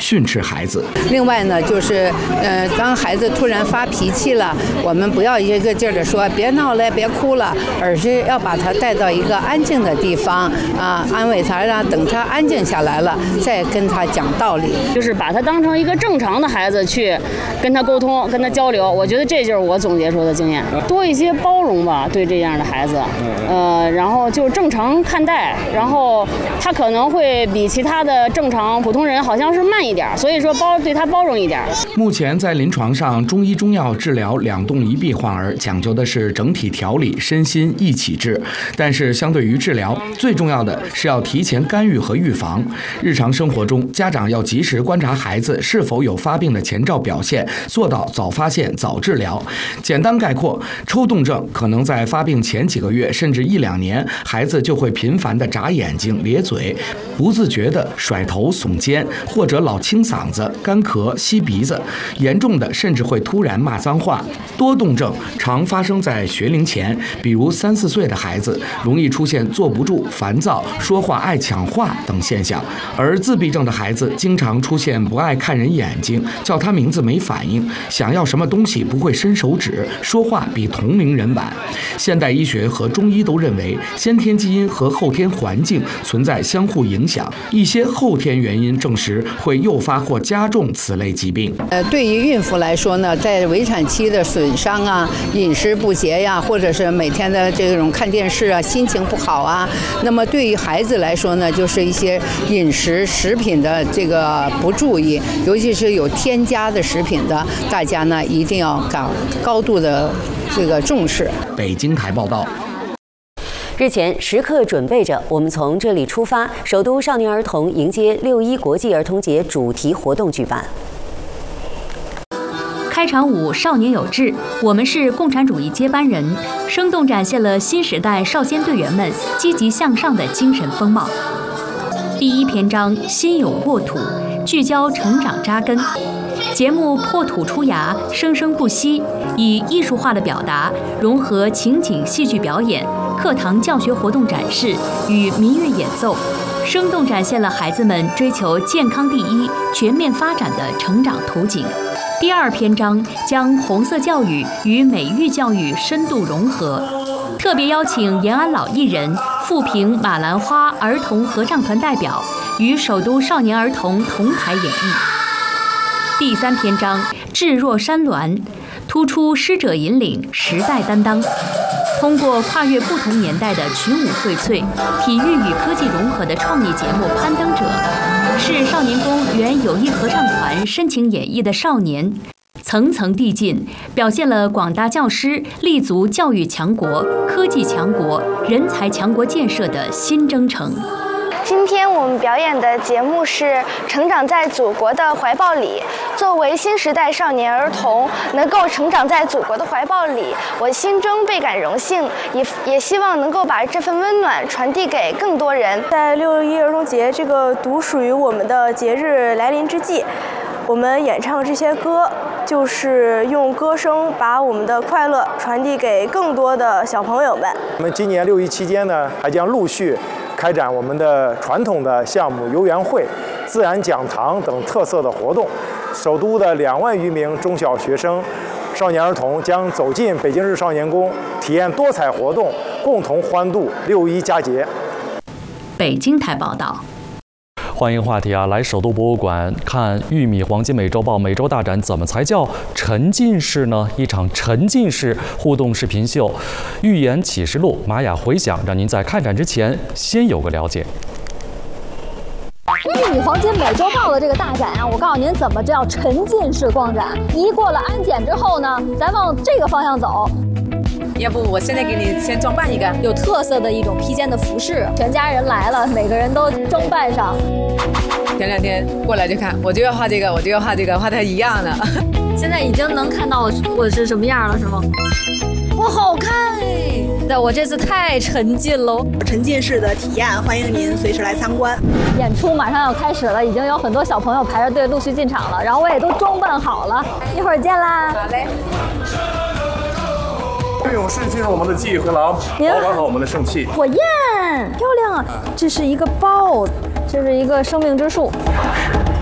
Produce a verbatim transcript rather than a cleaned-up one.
训斥孩子。 另外呢，就是呃，当孩子突然发脾气了，我们不要一个劲儿的说别闹了，别哭了，而是要把他带到一个安静的地方啊，安慰他，让等他安静下来了，再跟他讲道理。 就是把他当成一个正常的孩子去跟他沟通、跟他交流。我觉得这就是我总结出的经验，多一些包容吧，对这样的孩子，呃，然后就正常看待，然后他可能会比其他的正常普通人好像是慢一点，所以说包对他包容一点。 目前在临床上，中医中药治疗两动一闭患儿讲究的是整体调理，身心一起治。但是相对于治疗，最重要的是要提前干预和预防。日常生活中，家长要及时观察孩子是否有发病的前兆表现，做到早发现、早治疗。简单概括，抽动症可能在发病前几个月甚至一两年，孩子就会频繁地眨眼睛、咧嘴，不自觉地甩头、耸肩，或者老清嗓子、干咳、吸鼻子，严重的甚至会突然骂脏话。多动症常发生在学龄前，比如三四岁的孩子容易出现坐不住、烦躁、说话爱抢话等现象，而自闭症的孩子经常出现不爱看人眼睛，叫他名字没反应，想要什么东西不会伸手指，说话比同龄人晚。现代医学和中医都认为，先天基因和后天环境存在相互影响，一些后天原因证实会诱发或加重此类疾病。 呃，对于孕妇来说呢，在围产期的损伤啊、饮食不节呀，或者是每天的这种看电视啊、心情不好啊，那么对于孩子来说呢，就是一些饮食食品的这个不注意，尤其是有添加的食品的，大家呢一定要高高度的这个重视。 北京台报道。 日前，时刻准备着，我们从这里出发，首都少年儿童迎接六一国际儿童节主题活动举办。 开场舞《少年有志》，我们是共产主义接班人，生动展现了新时代少先队员们积极向上的精神风貌。第一篇章“心有沃土”，聚焦成长扎根。节目破土出芽，生生不息，以艺术化的表达融合情景戏剧表演、课堂教学活动展示与民乐演奏，生动展现了孩子们追求健康第一、全面发展的成长图景。第二篇章将红色教育与美育教育深度融合，特别邀请延安老艺人、富平马兰花儿童合唱团代表与首都少年儿童同台演绎。第三篇章志若山峦，突出师者引领、时代担当。通过跨越不同年代的群舞荟萃、体育与科技融合的创意节目《攀登者》，是少年宫原友谊合唱团深情演绎的少年，层层递进，表现了广大教师立足教育强国、科技强国、人才强国建设的新征程。 今天我们表演的节目是《成长在祖国的怀抱里》。作为新时代少年儿童，能够成长在祖国的怀抱里，我心中倍感荣幸，也也希望能够把这份温暖传递给更多人。 在六一儿童节这个独属于我们的节日来临之际，我们演唱这些歌，就是用歌声把我们的快乐传递给更多的小朋友们。 我们今年六一期间呢，还将陆续开展我们的传统的项目游园会、自然讲堂等特色的活动。首都的两万余名中小学生、少年儿童将走进北京市少年宫，体验多彩活动，共同欢度六一佳节。 北京台报道。 欢迎话题啊！来首都博物馆看玉米黄金美洲豹美洲大展，怎么才叫沉浸式呢？一场沉浸式互动视频秀，《预言启示录》玛雅回响，让您在看展之前先有个了解。 玉米黄金美洲豹的这个大展啊，我告诉您怎么叫沉浸式逛展。一过了安检之后呢，咱往这个方向走。 要不我现在给你先装扮一个有特色的一种披肩的服饰，全家人来了，每个人都装扮上。 前两天过来就看，我就要画这个，我就要画这个，画的一样的。 现在已经能看到我是什么样了，是吗？哇，好看哎！对，我这次太沉浸喽， 沉浸式的体验，欢迎您随时来参观。 演出马上要开始了，已经有很多小朋友排着队陆续进场了，然后我也都装扮好了，一会儿见啦。 好嘞。 对勇士进入我们的记忆回廊，保管好我们的圣器。 火焰，漂亮啊！这是一个豹，这是一个生命之树。